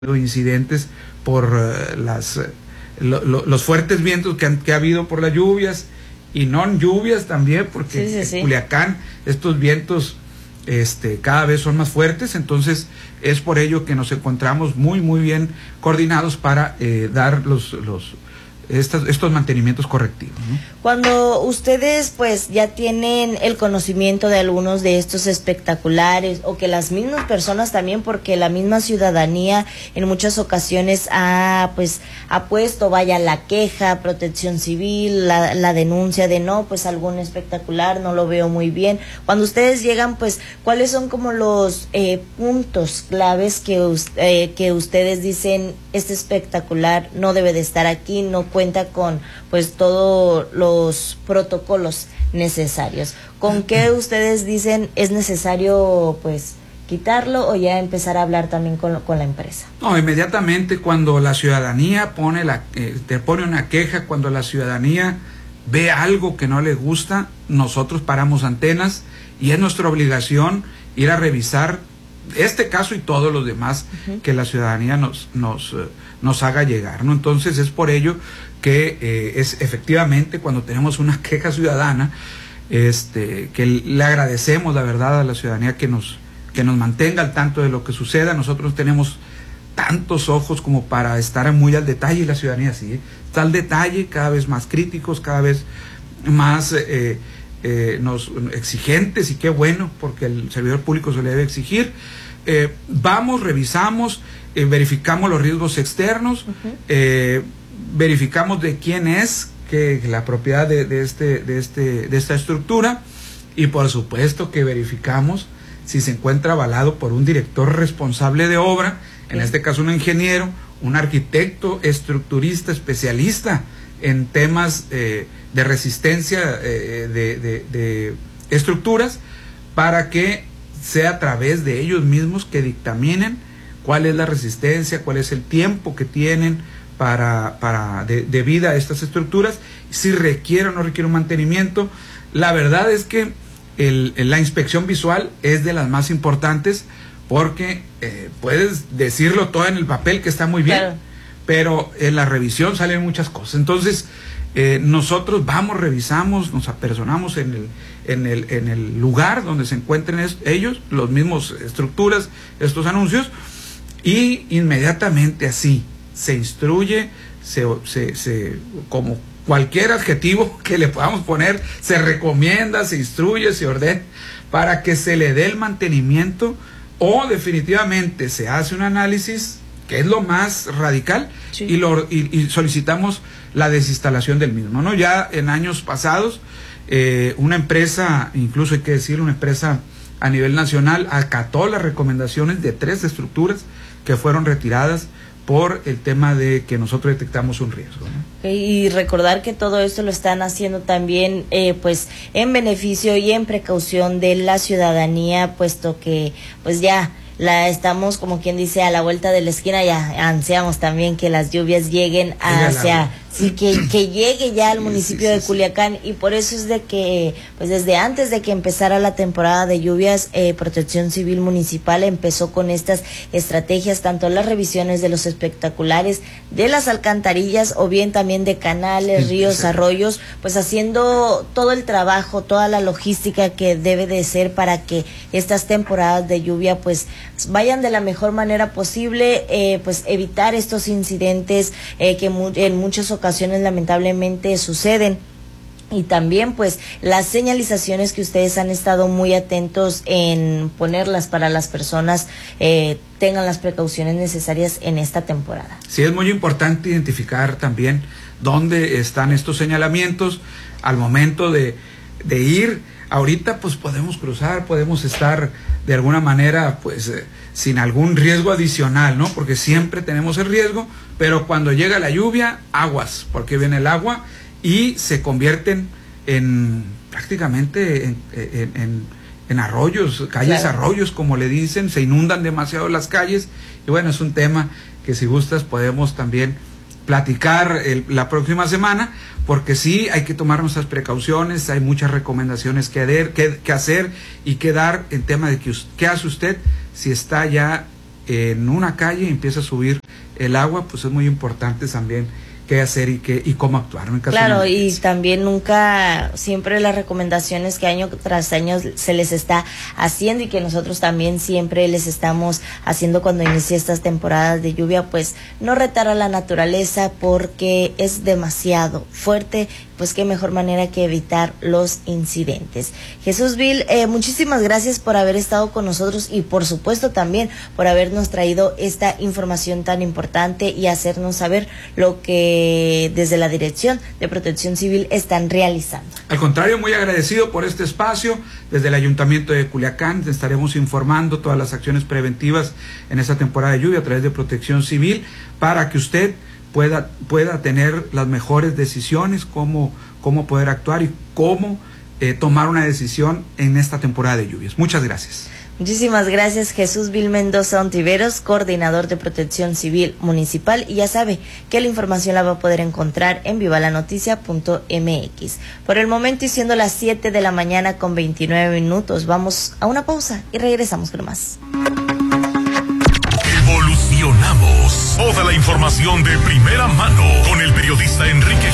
incidentes por los fuertes vientos que ha habido por las lluvias y no lluvias también, porque en Culiacán estos vientos cada vez son más fuertes. Entonces es por ello que nos encontramos muy bien coordinados para dar estos mantenimientos correctivos, ¿no? Cuando ustedes pues ya tienen el conocimiento de algunos de estos espectaculares, o que las mismas personas también, porque la misma ciudadanía en muchas ocasiones ha puesto, la queja, Protección Civil, la denuncia de no, pues algún espectacular no lo veo muy bien. Cuando ustedes llegan, pues, ¿cuáles son como los puntos claves que ustedes dicen, este espectacular no debe de estar aquí, no cuenta con pues todos los protocolos necesarios? ¿Con qué ustedes dicen es necesario pues quitarlo, o ya empezar a hablar también con la empresa? No, inmediatamente cuando la ciudadanía te pone una queja, cuando la ciudadanía ve algo que no le gusta, nosotros paramos antenas y es nuestra obligación ir a revisar este caso y todos los demás que la ciudadanía nos haga llegar, ¿no? Entonces es por ello que es efectivamente cuando tenemos una queja ciudadana, que le agradecemos la verdad a la ciudadanía que nos mantenga al tanto de lo que suceda. Nosotros tenemos tantos ojos como para estar muy al detalle, y la ciudadanía sí, está al detalle, cada vez más críticos, cada vez más exigentes, y qué bueno, porque el servidor público se le debe exigir. Vamos, revisamos, verificamos los riesgos externos, verificamos de quién es la propiedad de esta estructura, y por supuesto que verificamos si se encuentra avalado por un director responsable de obra, en este caso un ingeniero, un arquitecto, estructurista, especialista en temas de resistencia de estructuras, para que sea a través de ellos mismos que dictaminen cuál es la resistencia, cuál es el tiempo que tienen de vida a estas estructuras, si requiere o no requiere un mantenimiento. La verdad es que la inspección visual es de las más importantes, porque puedes decirlo todo en el papel que está muy bien, claro, pero en la revisión salen muchas cosas. Entonces nosotros vamos, revisamos, nos apersonamos en el lugar donde se encuentren ellos, los mismos estructuras, estos anuncios, y inmediatamente así se instruye, como cualquier adjetivo que le podamos poner, se recomienda, se instruye, se ordena para que se le dé el mantenimiento, o definitivamente se hace un análisis, que es lo más radical, sí, y solicitamos la desinstalación del mismo, ¿no? Ya en años pasados, una empresa, incluso hay que decir, una empresa a nivel nacional, acató las recomendaciones de 3 estructuras que fueron retiradas por el tema de que nosotros detectamos un riesgo, ¿no? Y recordar que todo esto lo están haciendo también pues en beneficio y en precaución de la ciudadanía, puesto que pues ya estamos, como quien dice, a la vuelta de la esquina. Ya ansiamos también que las lluvias lleguen que llegue ya al municipio de Culiacán, y por eso es de que pues desde antes de que empezara la temporada de lluvias, Protección Civil Municipal empezó con estas estrategias, tanto las revisiones de los espectaculares, de las alcantarillas, o bien también de canales, ríos, arroyos, pues haciendo todo el trabajo, toda la logística que debe de ser para que estas temporadas de lluvia pues vayan de la mejor manera posible, pues evitar estos incidentes que en muchas ocasiones lamentablemente suceden. Y también pues las señalizaciones que ustedes han estado muy atentos en ponerlas para las personas tengan las precauciones necesarias en esta temporada. Sí, es muy importante identificar también dónde están estos señalamientos al momento de ir. Ahorita pues podemos cruzar, podemos estar de alguna manera pues sin algún riesgo adicional, ¿no? Porque siempre tenemos el riesgo, pero cuando llega la lluvia, aguas, porque viene el agua y se convierten prácticamente en arroyos, calles, claro, arroyos, como le dicen, se inundan demasiado las calles. Y bueno, es un tema que, si gustas, podemos también platicar la próxima semana, porque sí hay que tomar nuestras precauciones, hay muchas recomendaciones que hacer y que dar en tema de qué hace usted si está ya en una calle empieza a subir el agua, pues es muy importante también qué hacer y cómo actuar, ¿no? En caso claro, de y también nunca, siempre las recomendaciones que año tras año se les está haciendo y que nosotros también siempre les estamos haciendo cuando inicia estas temporadas de lluvia, pues no retar a la naturaleza porque es demasiado fuerte, pues qué mejor manera que evitar los incidentes. Jesús Vil, muchísimas gracias por haber estado con nosotros y por supuesto también por habernos traído esta información tan importante y hacernos saber lo que desde la Dirección de Protección Civil están realizando. Al contrario, muy agradecido por este espacio. Desde el Ayuntamiento de Culiacán estaremos informando todas las acciones preventivas en esta temporada de lluvia a través de Protección Civil para que usted pueda tener las mejores decisiones, cómo poder actuar y cómo tomar una decisión en esta temporada de lluvias. Muchas gracias. Muchísimas gracias, Jesús Vil Mendoza Ontiveros, coordinador de Protección Civil Municipal, y ya sabe que la información la va a poder encontrar en vivalanoticia.mx. Por el momento, y siendo las 7 de la mañana con 29 minutos, vamos a una pausa y regresamos con más. Evolucionamos. Toda la información de primera mano con el periodista Enrique